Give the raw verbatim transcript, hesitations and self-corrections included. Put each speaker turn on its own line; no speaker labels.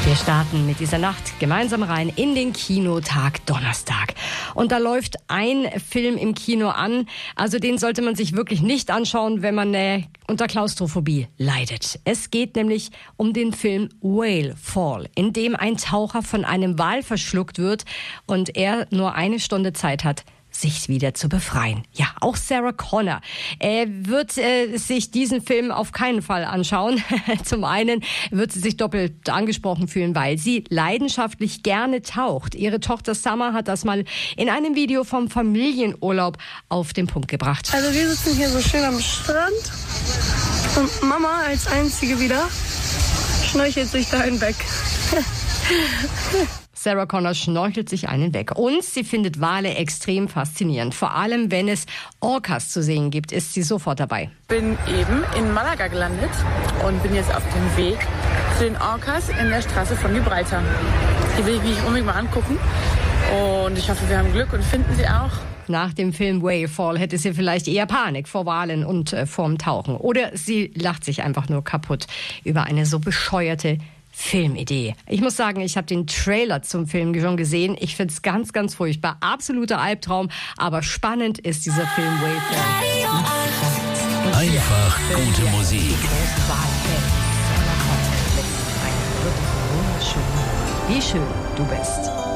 Wir starten mit dieser Nacht gemeinsam rein in den Kinotag Donnerstag. Und da läuft ein Film im Kino an. Also den sollte man sich wirklich nicht anschauen, wenn man äh, unter Klaustrophobie leidet. Es geht nämlich um den Film Whale Fall, in dem ein Taucher von einem Wal verschluckt wird und er nur eine Stunde Zeit hat, sich wieder zu befreien. Ja, auch Sarah Connor äh, wird äh, sich diesen Film auf keinen Fall anschauen. Zum einen wird sie sich doppelt angesprochen fühlen, weil sie leidenschaftlich gerne taucht. Ihre Tochter Summer hat das mal in einem Video vom Familienurlaub auf den Punkt gebracht.
Also wir sitzen hier so schön am Strand und Mama als einzige wieder schnorchelt sich dahin weg.
Sarah Connor schnorchelt sich einen weg. Und sie findet Wale extrem faszinierend. Vor allem, wenn es Orcas zu sehen gibt, ist sie sofort dabei.
Ich bin eben in Malaga gelandet und bin jetzt auf dem Weg zu den Orcas in der Straße von Gibraltar. Die will ich mich unbedingt mal angucken. Und ich hoffe, wir haben Glück und finden sie auch.
Nach dem Film Whale Fall hätte sie vielleicht eher Panik vor Walen und äh, vorm Tauchen. Oder sie lacht sich einfach nur kaputt über eine so bescheuerte Filmidee. Ich muss sagen, ich habe den Trailer zum Film schon gesehen. Ich finde es ganz, ganz furchtbar. Absoluter Albtraum. Aber spannend ist dieser Film Whale Fall.
Einfach gute Musik.
Wie schön du bist.